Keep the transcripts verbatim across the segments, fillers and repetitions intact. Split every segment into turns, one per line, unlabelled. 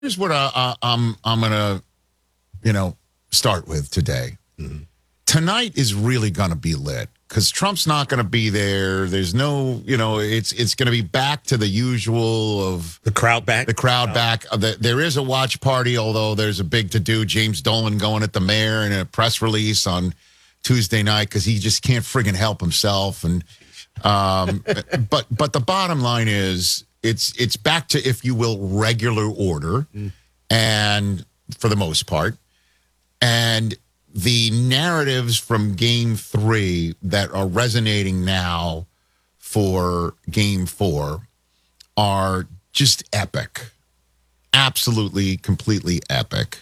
Here's what I, I, I'm I'm gonna, you know, start with today. Mm-hmm. Tonight is really gonna be lit because Trump's not gonna be there. There's no, you know, it's it's gonna be back to the usual of
the crowd back.
The crowd oh. back. The, there is a watch party, although there's a big to do. James Dolan going at the mayor in a press release on Tuesday night because he just can't friggin' help himself. And um, but but the bottom line is. It's it's back to, if you will, regular order, mm. and for the most part, and the narratives from Game Three that are resonating now for Game Four are just epic, absolutely, completely epic.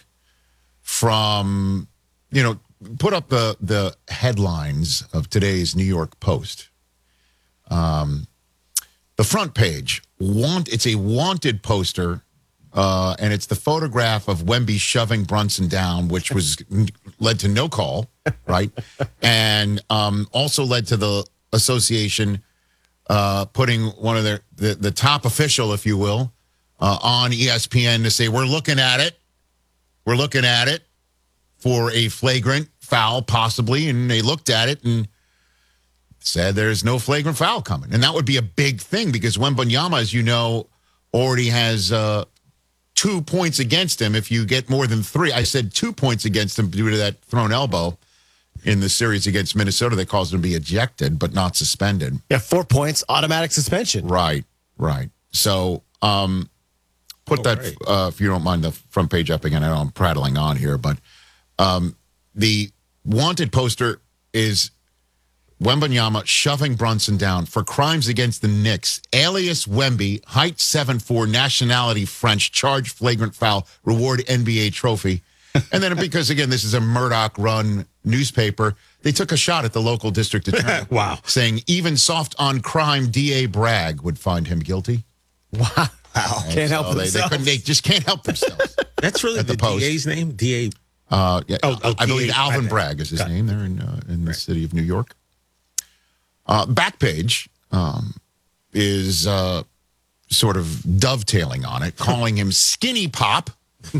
From, you know, put up the the headlines of today's New York Post. Um, the front page. Want it's a wanted poster, uh, and it's the photograph of Wemby shoving Brunson down, which was led to no call, right? And um, also led to the association uh, putting one of their the, the top official, if you will, uh, on E S P N to say, we're looking at it. We're looking at it for a flagrant foul, possibly. And they looked at it and said there's no flagrant foul coming. And that would be a big thing because Wembanyama, as you know, already has uh, two points against him. If you get more than three, I said two points against him due to that thrown elbow in the series against Minnesota that caused him to be ejected, but not suspended.
Yeah, four points, automatic suspension.
Right, right. So um, put oh, that, right. uh, if you don't mind, the front page up again. I know I'm prattling on here, but um, the wanted poster is Wembanyama shoving Brunson down for crimes against the Knicks. Alias Wemby, height seven foot four, nationality French, charged flagrant foul, reward N B A trophy. And then because, again, this is a Murdoch-run newspaper, they took a shot at the local district attorney.
Wow.
Saying even soft on crime D A Bragg would find him guilty.
Wow.
Wow.
Can't
so
help
they,
themselves.
They, couldn't, they just can't help themselves.
That's really the, the D A's name? D A?
Uh, yeah,
oh, oh,
I believe
D A
Alvin Bragg is his
Got
name there in, uh, in the
right.
city of New York. Uh, back page um, is uh, sort of dovetailing on it, calling him Skinny Pop.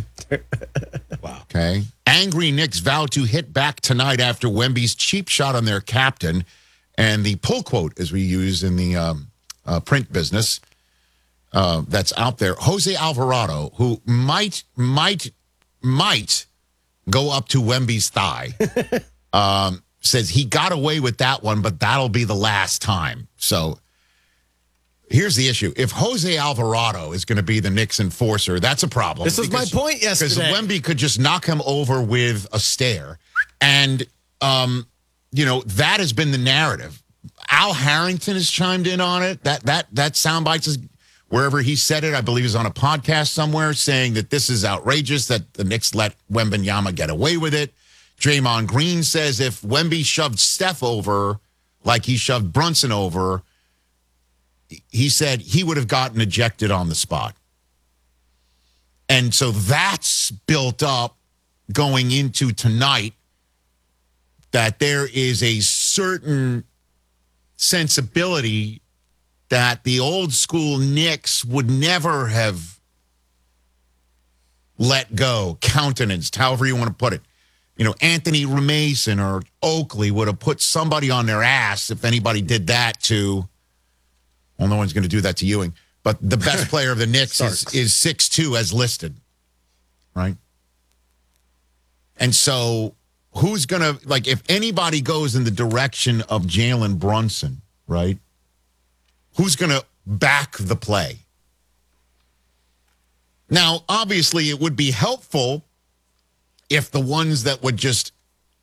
Wow.
Okay. Angry Knicks vow to hit back tonight after Wemby's cheap shot on their captain. And the pull quote, as we use in the um, uh, print business uh, that's out there, Jose Alvarado, who might, might, might go up to Wemby's thigh. um says he got away with that one, but that'll be the last time. So here's the issue. If Jose Alvarado is going to be the Knicks enforcer, that's a problem.
This was
because,
my point yesterday.
Because Wemby could just knock him over with a stare. And, um, you know, that has been the narrative. Al Harrington has chimed in on it. That that that soundbite is wherever he said it, I believe is on a podcast somewhere, saying that this is outrageous, that the Knicks let Wembanyama get away with it. Draymond Green says if Wemby shoved Steph over like he shoved Brunson over, he said he would have gotten ejected on the spot. And so that's built up going into tonight, that there is a certain sensibility that the old school Knicks would never have let go, countenanced, however you want to put it. You know, Anthony Remason or Oakley would have put somebody on their ass if anybody did that to, well, no one's going to do that to Ewing, but the best player of the Knicks is, is six two as listed, right? And so who's going to, like, if anybody goes in the direction of Jalen Brunson, right, who's going to back the play? Now, obviously, it would be helpful if the ones that would just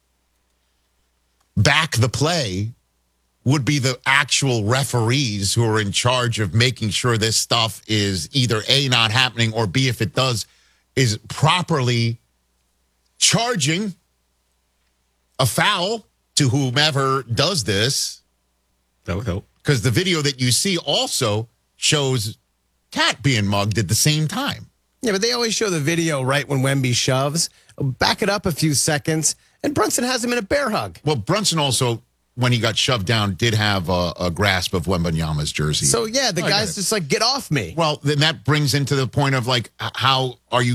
back the play would be the actual referees who are in charge of making sure this stuff is either A, not happening, or B, if it does, is properly charging a foul to whomever does this.
That would help.
Because the video that you see also shows Cat being mugged at the same time.
Yeah, but they always show the video right when Wemby shoves. Back it up a few seconds, and Brunson has him in a bear hug.
Well, Brunson also when he got shoved down, did have a, a grasp of Wembanyama's jersey.
So yeah, the
I
guy's
get it.
just like, get off me.
Well, then that brings into the point of like, h- how are you